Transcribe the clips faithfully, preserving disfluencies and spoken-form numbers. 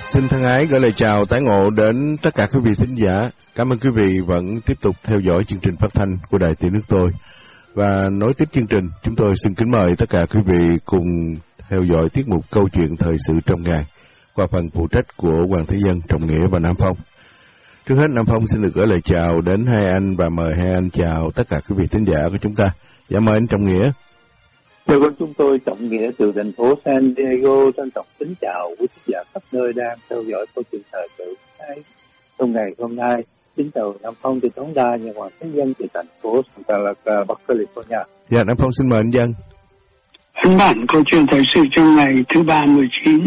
Xin thân ái gửi lời chào tái ngộ đến tất cả quý vị thính giả. Cảm ơn quý vị vẫn tiếp tục theo dõi chương trình phát thanh của Đài Tiếng Nước Tôi. Và nối tiếp chương trình, chúng tôi xin kính mời tất cả quý vị cùng theo dõi tiết mục Câu chuyện thời sự trong ngày qua phần phụ trách của Hoàng Thế Dân, Trọng Nghĩa và Nam Phong. Trước hết, Nam Phong xin được gửi lời chào đến hai anh và mời hai anh chào tất cả quý vị thính giả của chúng ta. Dạ mời anh Trọng Nghĩa. Thưa quý chúng tôi Trọng Nghĩa từ thành phố San Diego trân trọng kính chào quý khán giả khắp nơi đang theo dõi câu chuyện thời sự trong ngày hôm nay. Kính chào Nam Phong từ Tống Đa, nhà Hoàng Thế Dân từ thành phố Santa Clara, Bắc California. Dạ Nam Phong xin mời anh Dân. Anh bản câu chuyện thời sự trong ngày thứ ba mười chín.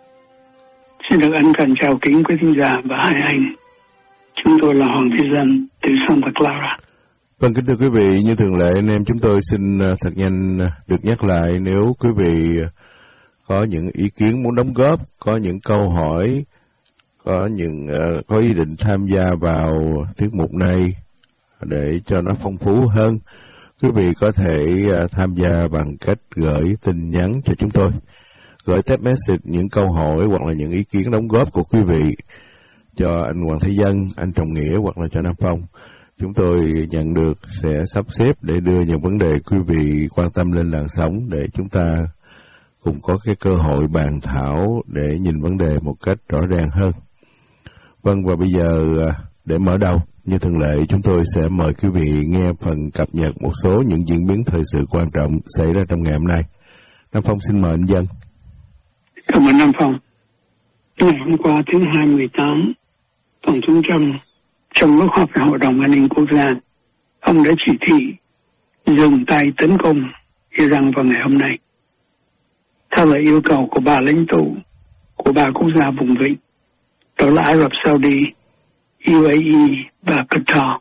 Xin được ân cần chào kính quý khán giả và hai anh. Chúng tôi là Hoàng Thế Dân từ Santa Clara. Vâng, kính thưa quý vị, như thường lệ anh em chúng tôi xin thật nhanh được nhắc lại, nếu quý vị có những ý kiến muốn đóng góp, có những câu hỏi, có những uh, có ý định tham gia vào tiết mục này để cho nó phong phú hơn, quý vị có thể uh, tham gia bằng cách gửi tin nhắn cho chúng tôi, gửi text message những câu hỏi hoặc là những ý kiến đóng góp của quý vị cho anh Hoàng Thế Dân, anh Trọng Nghĩa hoặc là cho Nam Phong. Chúng tôi nhận được sẽ sắp xếp để đưa những vấn đề quý vị quan tâm lên làn sóng để chúng ta cùng có cái cơ hội bàn thảo để nhìn vấn đề một cách rõ ràng hơn. Vâng, và bây giờ để mở đầu, như thường lệ chúng tôi sẽ mời quý vị nghe phần cập nhật một số những diễn biến thời sự quan trọng xảy ra trong ngày hôm nay. Nam Phong xin mời anh Dân. Cảm ơn Nam Phong. Ngày hôm qua thứ hai mươi tám, Tổng thống Trump trong lúc họp với Hội đồng An ninh Quốc gia, ông đã chỉ thị dừng tay tấn công Iran vào ngày hôm nay. Theo lời yêu cầu của ba lãnh tụ của ba quốc gia vùng vịnh, đó là Ả Rập Saudi, u a e và Qatar.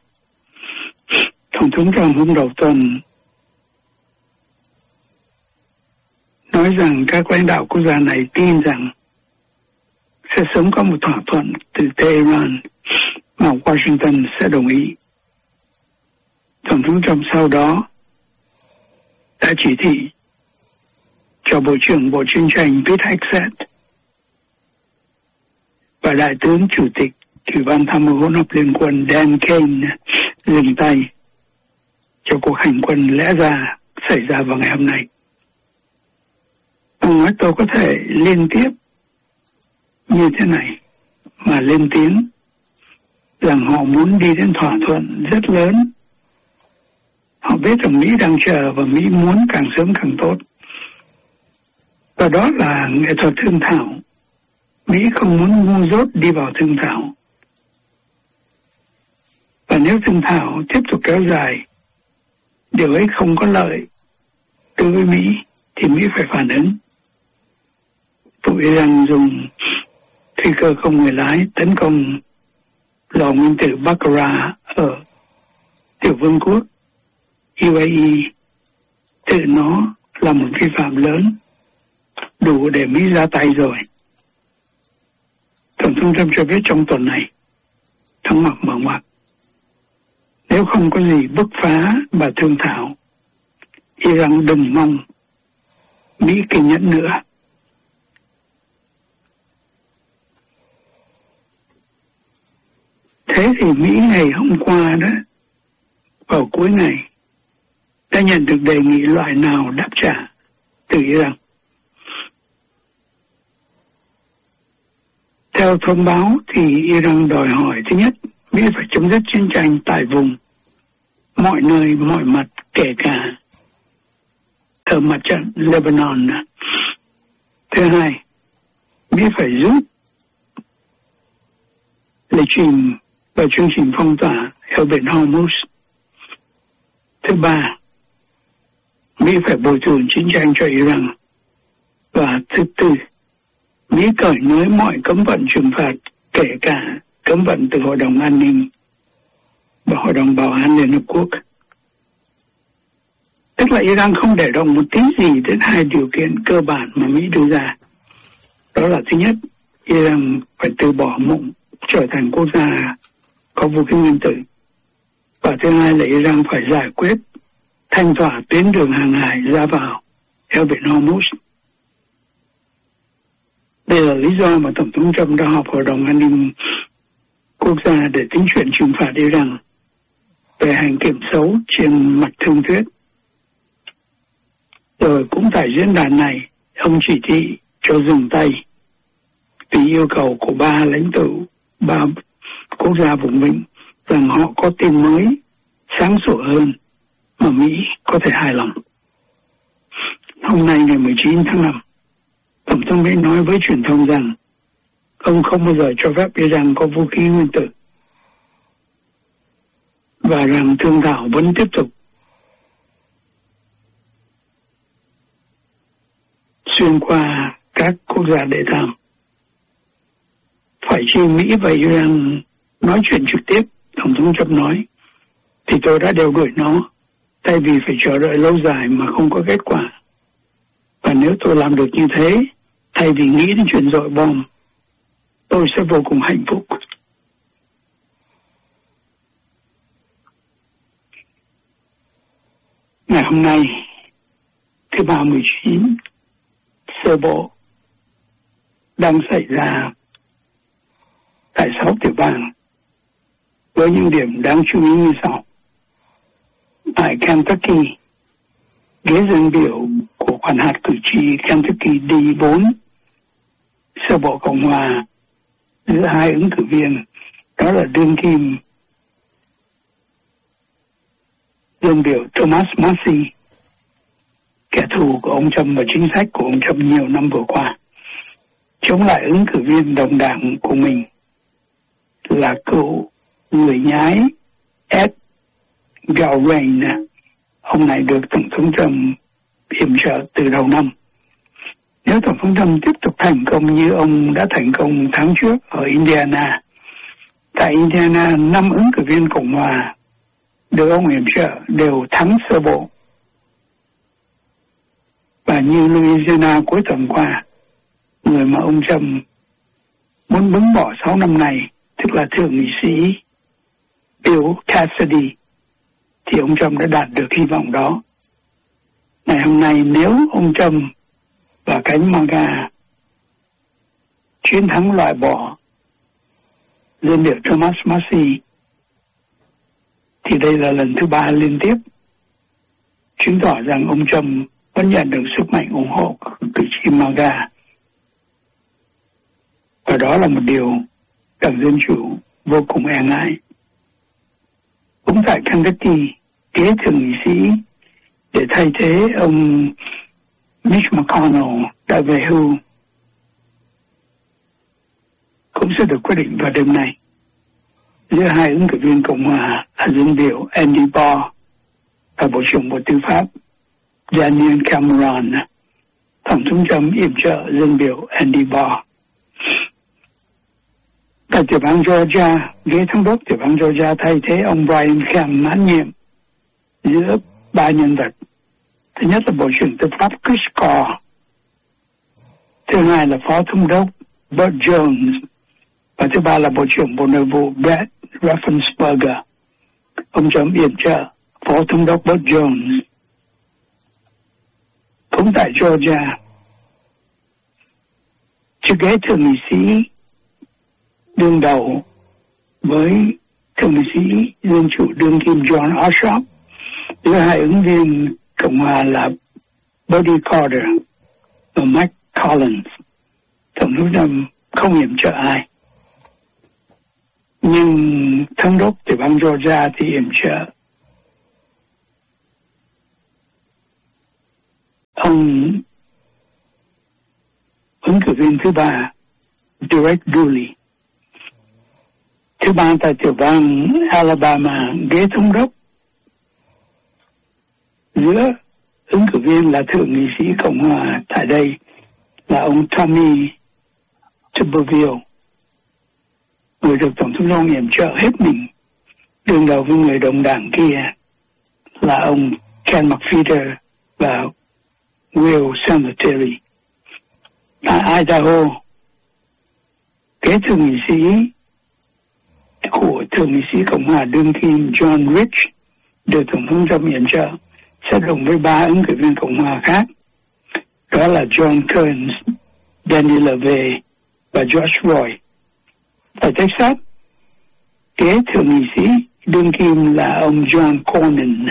Tổng thống Trump hôm đầu tuần nói rằng các lãnh đạo quốc gia này tin rằng sẽ sớm có một thỏa thuận từ Tehran mà Washington sẽ đồng ý. Tổng thống Trump sau đó đã chỉ thị cho Bộ trưởng Bộ Chiến tranh Pete Hegseth và Đại tướng Chủ tịch Ủy ban Tham mưu hỗn hợp Liên quân Dan Kane dừng tay cho cuộc hành quân lẽ ra xảy ra vào ngày hôm nay. Ông nói tôi có thể liên tiếp như thế này mà lên tiếng rằng họ muốn đi đến thỏa thuận rất lớn. Họ biết rằng Mỹ đang chờ và Mỹ muốn càng sớm càng tốt. Và đó là nghệ thuật thương thảo. Mỹ không muốn ngu dốt đi vào thương thảo. Và nếu thương thảo tiếp tục kéo dài, điều ấy không có lợi đối với Mỹ thì Mỹ phải phản ứng. Vụ Iran dùng phi cơ không người lái tấn công lò nguyên tử Bakhra ở Tiểu Vương quốc u a e, tự nó là một vi phạm lớn đủ để Mỹ ra tay rồi. Tổng thống Trump cho biết trong tuần này, thắng mặt mở ngoặc, nếu không có gì bứt phá và thương thảo, Iran đừng mong Mỹ kiên nhẫn nữa. Thế thì Mỹ ngày hôm qua đó, vào cuối ngày, đã nhận được đề nghị loại nào đáp trả từ Iran. Theo thông báo thì Iran đòi hỏi thứ nhất, Mỹ phải chấm dứt chiến tranh tại vùng, mọi nơi, mọi mặt, kể cả ở mặt trận Lebanon. Thứ hai, Mỹ phải rút lịch trình và chương trình phong tỏa ở biển Hormuz. Thứ ba, Mỹ phải bồi thường chiến tranh cho Iran. Và thứ tư, Mỹ cởi nới mọi cấm vận trừng phạt, kể cả cấm vận từ Hội đồng An ninh và Hội đồng Bảo an Liên Hợp Quốc. Tức là Iran không để động một tí gì đến hai điều kiện cơ bản mà Mỹ đưa ra. Đó là thứ nhất, Iran phải từ bỏ mộng trở thành quốc gia có vũ khí nguyên tử. Và thứ hai là Iran phải giải quyết thanh tỏa tuyến đường hàng hải ra vào eo biển Hormuz. Đây là lý do mà Tổng thống Trump đã họp Hội đồng An ninh Quốc gia để tính chuyện trừng phạt Iran về hành kiểm xấu trên mặt thương thuyết. Rồi cũng tại diễn đàn này, ông chỉ thị cho dừng tay vì yêu cầu của ba lãnh tụ, ba quốc gia vùng vịnh rằng họ có tin mới, sáng sủa hơn mà Mỹ có thể hài lòng. Hôm nay ngày mười chín tháng năm, Tổng thống Mỹ nói với truyền thông rằng ông không bao giờ cho phép Iran có vũ khí nguyên tử và rằng thương thảo vẫn tiếp tục. Xuyên qua các quốc gia đệ tam. Phải chi Mỹ và Iran nói chuyện trực tiếp, Tổng thống Trump nói, thì tôi đã đeo đuổi nó, thay vì phải chờ đợi lâu dài mà không có kết quả. Và nếu tôi làm được như thế, thay vì nghĩ đến chuyện dội bom, tôi sẽ vô cùng hạnh phúc. Ngày hôm nay, thứ ba mười chín, sơ bộ đang xảy ra tại sáu tiểu bang với những điểm đáng chú ý như sau. Tại Kentucky, ghế dân biểu của quản hạt cử tri Kentucky D bốn, sơ bộ Cộng hòa giữa hai ứng cử viên, đó là đương kim dân biểu Thomas Massie, kẻ thù của ông Trump và chính sách của ông Trump nhiều năm vừa qua, chống lại ứng cử viên đồng đảng của mình là cựu người nhái Ed Galbraith. Ông này được Tổng thống Trump yểm trợ từ đầu năm. Nếu Tổng thống Trump tiếp tục thành công như ông đã thành công tháng trước ở Indiana, tại Indiana, năm ứng cử viên Cộng hòa được ông yểm trợ đều thắng sơ bộ. Và như Louisiana cuối tuần qua, người mà ông Trump muốn bứng bỏ sáu năm này, tức là thượng nghị sĩ Bill Cassidy, thì ông Trump đã đạt được hy vọng đó. Ngày hôm nay, nếu ông Trump và cánh MAGA chiến thắng loại bỏ dân biểu Thomas Massie, thì đây là lần thứ ba liên tiếp, chứng tỏ rằng ông Trump vẫn nhận được sức mạnh ủng hộ của cử tri MAGA. Và đó là một điều Đảng Dân Chủ vô cùng e ngại. Cũng tại Kentucky, ghế thượng nghị sĩ để thay thế ông Mitch McConnell đã về hưu cũng sẽ được quyết định vào đêm nay giữa hai ứng cử viên Cộng hòa là dân biểu Andy Barr và Bộ trưởng Bộ Tư pháp Daniel Cameron. Tổng thống Trump yểm trợ dân biểu Andy Barr. Tại tiểu bang Georgia, ghế thống đốc tiểu bang Georgia thay thế ông Brian Kemp mãn nhiệm giữa ba nhân vật. Thứ nhất là Bộ trưởng Tư pháp Chris Carr. Thứ hai là Phó thống đốc Burt Jones. Và thứ ba là Bộ trưởng Bộ Nội vụ Brett Raffensperger. Ông Trump yểm trợ Phó thống đốc Burt Jones. Cũng tại Georgia, chiếc ghế thượng nghị sĩ đương đầu với thượng nghị sĩ Dân Chủ đương kim John Ossoff, giữa hai ứng viên Cộng hòa là Buddy Carter và Mike Collins. Tổng thống Trump không yểm trợ ai, nhưng thống đốc tiểu bang Georgia thì yểm trợ ông ứng cử viên thứ ba Derek Dooley. Thứ ba tại tiểu bang Alabama, ghế thống đốc giữa ứng cử viên là thượng nghị sĩ Cộng hòa tại đây là ông Tommy Tuberville, người được Tổng thống Trump yểm trợ hết mình. Đương đầu với người đồng đảng kia là ông Ken McPheeters và Will Sanatory. Tại Idaho, ghế thượng nghị sĩ của thượng nghị sĩ Cộng hòa đương kim John Rich được Tổng thống Trump yểm trợ sẽ đồng với ba ứng cử viên Cộng hòa khác, đó là John Kearns, Danny LaVey và George Roy. Tại Texas, kế thượng nghị sĩ đương kim là ông John Cornyn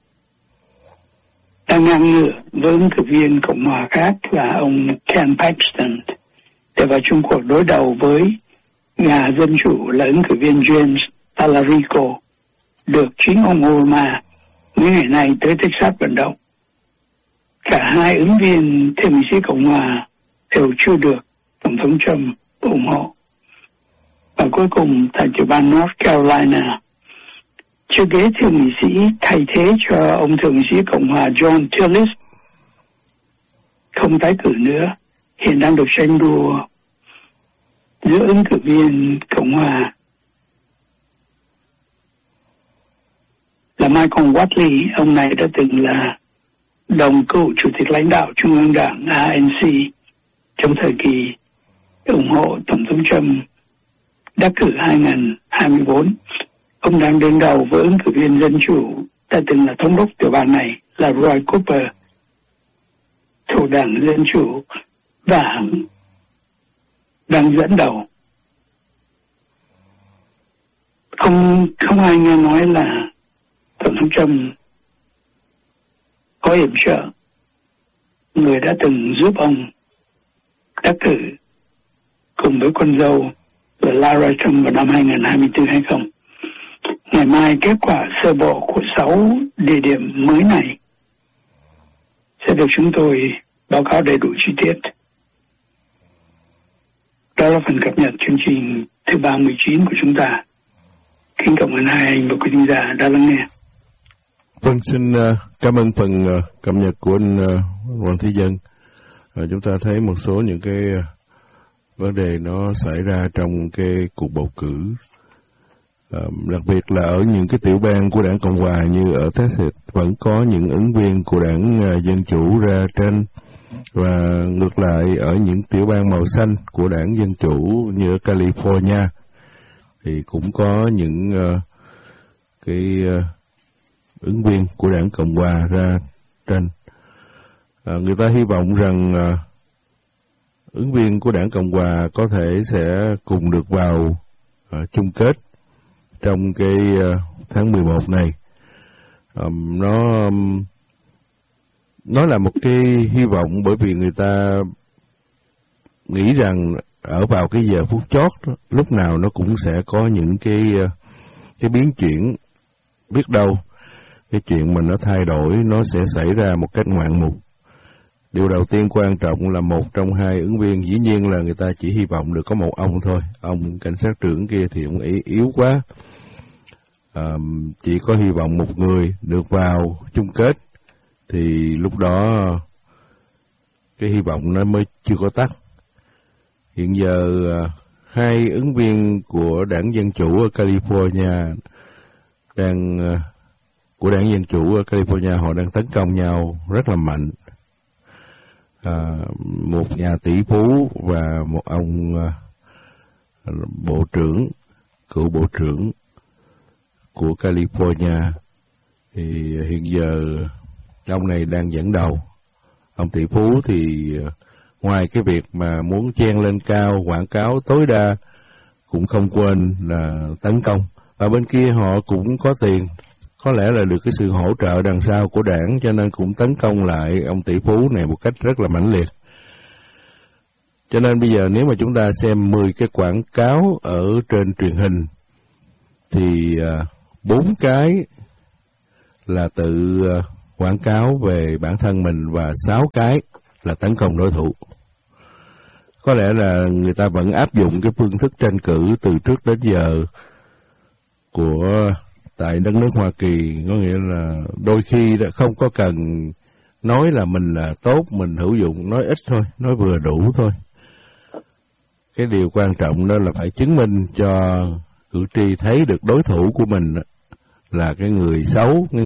đang ngang ngửa với ứng cử viên Cộng hòa khác là ông Ken Paxton để vào chung cuộc đối đầu với nhà Dân Chủ là ứng cử viên James Talarico, được chính ông Obama mấy ngày nay tới Texas vận động. Cả hai ứng viên thượng nghị sĩ Cộng hòa đều chưa được Tổng thống Trump ủng hộ. Và cuối cùng tại tiểu bang North Carolina, chiếc ghế thượng nghị sĩ thay thế cho ông thượng nghị sĩ Cộng hòa John Tillis không tái cử nữa, hiện đang được tranh đua giữa ứng cử viên Cộng hòa là Michael Whatley. Ông này đã từng là đồng cựu chủ tịch lãnh đạo Trung ương Đảng a en xê trong thời kỳ ủng hộ Tổng thống Trump đắc cử hai nghìn hai mươi tư. Ông đang đương đầu với ứng cử viên Dân Chủ đã từng là thống đốc tiểu bang này là Roy Cooper thuộc Đảng Dân Chủ và đang dẫn đầu. Không không ai nghe nói là Tổng thống Trump có yểm trợ người đã từng giúp ông đắc cử cùng với con dâu là Lara Trump vào năm hai nghìn hai mươi tư hay không. Ngày mai kết quả sơ bộ của sáu địa điểm mới này sẽ được chúng tôi báo cáo đầy đủ chi tiết. Đó là phần cập nhật chương trình thứ ba mươi chín của chúng ta. Kính cảm ơn hai anh và quý khán giả đã lắng nghe. Vâng, xin uh, cảm ơn phần uh, cập nhật của anh uh, Hoàng Thế Dân. Uh, chúng ta thấy một số những cái uh, vấn đề nó xảy ra trong cái cuộc bầu cử, uh, đặc biệt là ở những cái tiểu bang của Đảng Cộng hòa như ở Texas vẫn có những ứng viên của Đảng uh, Dân Chủ ra tranh, và ngược lại ở những tiểu bang màu xanh của Đảng Dân Chủ như ở California thì cũng có những uh, cái uh, ứng viên của Đảng Cộng hòa ra tranh. À, người ta hy vọng rằng uh, ứng viên của Đảng Cộng hòa có thể sẽ cùng được vào uh, chung kết trong cái uh, tháng mười một này. Um, nó um, nó là một cái hy vọng, bởi vì người ta nghĩ rằng ở vào cái giờ phút chót đó, lúc nào nó cũng sẽ có những cái uh, cái biến chuyển, biết đâu cái chuyện mình nó thay đổi, nó sẽ xảy ra một cách ngoạn mục. Điều đầu tiên quan trọng là một trong hai ứng viên, dĩ nhiên là người ta chỉ hy vọng được có một ông thôi. Ông cảnh sát trưởng kia thì ông ấy yếu quá, à, chỉ có hy vọng một người được vào chung kết, thì lúc đó cái hy vọng nó mới chưa có tắt. Hiện giờ hai ứng viên của Đảng Dân Chủ ở California đang của Đảng Dân Chủ ở California họ đang tấn công nhau rất là mạnh. À, một nhà tỷ phú và một ông à, bộ trưởng, cựu bộ trưởng của California, thì hiện giờ ông này đang dẫn đầu. Ông tỷ phú thì ngoài cái việc mà muốn chen lên cao, quảng cáo tối đa, cũng không quên là tấn công. Và bên kia họ cũng có tiền, có lẽ là được cái sự hỗ trợ đằng sau của đảng, cho nên cũng tấn công lại ông tỷ phú này một cách rất là mãnh liệt. Cho nên bây giờ nếu mà chúng ta xem mười cái quảng cáo ở trên truyền hình, thì bốn uh, cái là tự uh, quảng cáo về bản thân mình và sáu cái là tấn công đối thủ. Có lẽ là người ta vẫn áp dụng cái phương thức tranh cử từ trước đến giờ của tại đất nước Hoa Kỳ, có nghĩa là đôi khi đã không có cần nói là mình là tốt, mình hữu dụng, nói ít thôi, nói vừa đủ thôi. Cái điều quan trọng đó là phải chứng minh cho cử tri thấy được đối thủ của mình là cái người xấu,